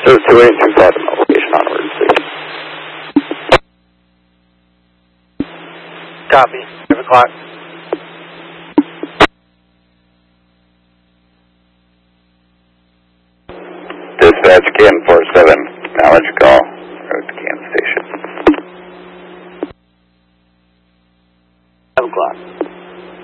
So 2825 on location on emergency. Copy. 5 o'clock. Dispatch Can 47, acknowledge call. Road to Kansas Station. 5 o'clock.